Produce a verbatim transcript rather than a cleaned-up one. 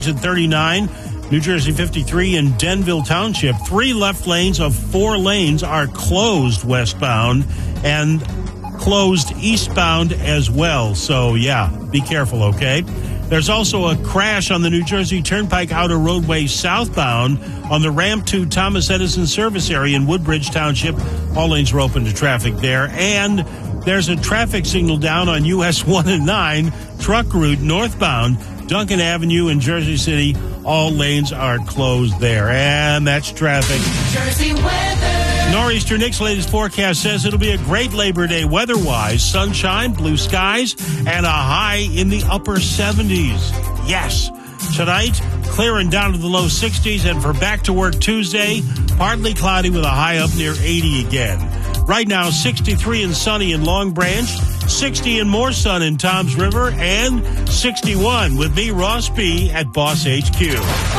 At thirty-nine, New Jersey fifty-three in Denville Township. Three left lanes of four lanes are closed westbound and closed eastbound as well. So, yeah, be careful, okay? There's also a crash on the New Jersey Turnpike Outer Roadway southbound on the ramp to Thomas Edison service area in Woodbridge Township. All lanes are open to traffic there. And there's a traffic signal down on U S one and nine, truck route northbound, Duncan Avenue in Jersey City. All lanes are closed there. And that's traffic. Jersey weather. Nor'easter Nick's latest forecast says it'll be a great Labor Day weather-wise. Sunshine, blue skies, and a high in the upper seventies. Yes. Tonight, clearing down to the low sixties, and for back to work Tuesday, partly cloudy with a high up near eighty again. Right now, sixty-three and sunny in Long Branch, sixty and more sun in Toms River, and sixty-one with me, Ross B. at Boss H Q.